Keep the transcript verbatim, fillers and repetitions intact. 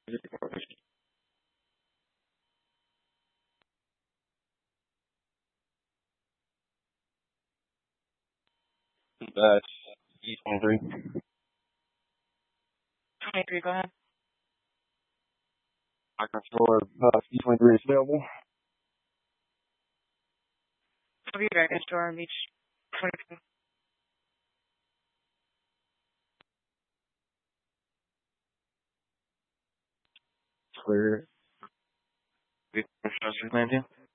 That's E twenty-three. twenty-three, go ahead. I can store uh, E twenty-three is available. I'll be back in store on each twenty-three. Clear. Construction plan,